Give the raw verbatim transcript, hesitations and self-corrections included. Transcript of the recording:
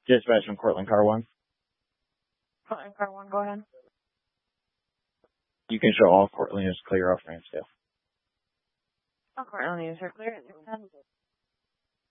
Dispatch from Cortland Car One. Cortland Car One, go ahead. You can show all Cortland is clear off Ramsdale. All Cortland units are clear at